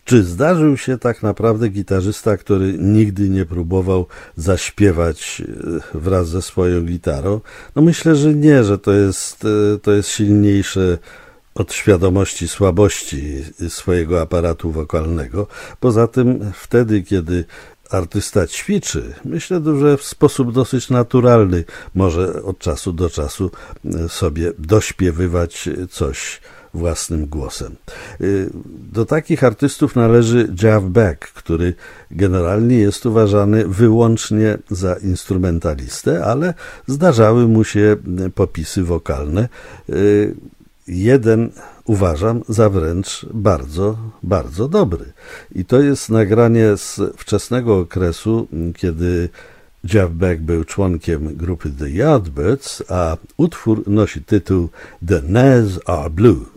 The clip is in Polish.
Czy zdarzył się tak naprawdę gitarzysta, który nigdy nie próbował zaśpiewać wraz ze swoją gitarą? No myślę, że nie, że to jest silniejsze od świadomości słabości swojego aparatu wokalnego. Poza tym wtedy, kiedy artysta ćwiczy, myślę, że w sposób dosyć naturalny może od czasu do czasu sobie dośpiewywać coś własnym głosem. Do takich artystów należy Jeff Beck, który generalnie jest uważany wyłącznie za instrumentalistę, ale zdarzały mu się popisy wokalne. Jeden uważam za wręcz bardzo, bardzo dobry. I to jest nagranie z wczesnego okresu, kiedy Jeff Beck był członkiem grupy The Yardbirds, a utwór nosi tytuł The Nares Are Blue.